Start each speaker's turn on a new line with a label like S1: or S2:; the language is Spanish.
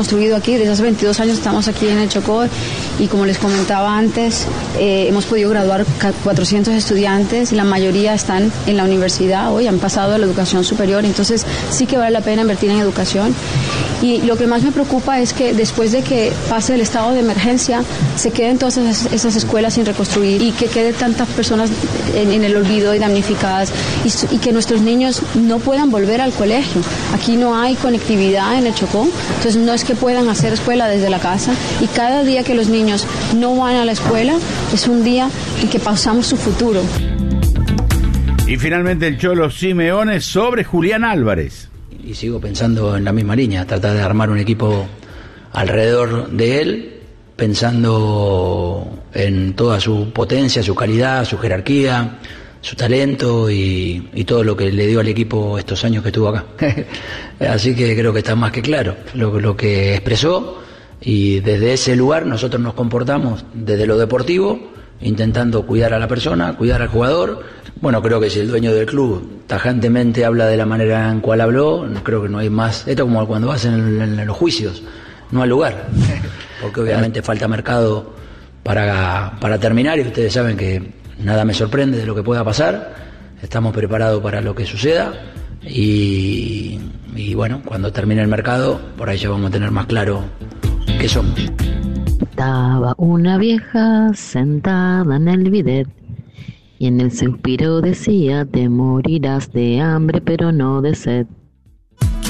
S1: construido aquí. Desde hace 22 años estamos aquí en el Chocó y como les comentaba antes, hemos podido graduar 400 estudiantes, la mayoría están en la universidad hoy, han pasado a la educación superior, entonces sí que vale la pena invertir en educación. Y lo que más me preocupa es que después de que pase el estado de emergencia, se queden todas esas escuelas sin reconstruir y que queden tantas personas en el olvido y damnificadas y que nuestros niños no puedan volver al colegio. Aquí no hay conectividad en el Chocó, entonces no es que puedan hacer escuela desde la casa y cada día que los niños no van a la escuela es un día en que pausamos su futuro.
S2: Y finalmente el Cholo Simeone sobre Julián Álvarez.
S3: Y sigo pensando en la misma línea, tratar de armar un equipo alrededor de él, pensando en toda su potencia, su calidad, su jerarquía, su talento y todo lo que le dio al equipo estos años que estuvo acá. Así que creo que está más que claro lo que expresó, y desde ese lugar nosotros nos comportamos desde lo deportivo, intentando cuidar a la persona, cuidar al jugador. Bueno, creo que si el dueño del club tajantemente habla de la manera en cual habló, creo que no hay más. Esto es como cuando vas en los juicios, no hay lugar, porque obviamente falta mercado para terminar, y ustedes saben que nada me sorprende de lo que pueda pasar. Estamos preparados para lo que suceda y bueno, cuando termine el mercado, por ahí ya vamos a tener más claro qué somos.
S4: Estaba una vieja sentada en el bidet y en el suspiro decía: te morirás de hambre pero no de sed.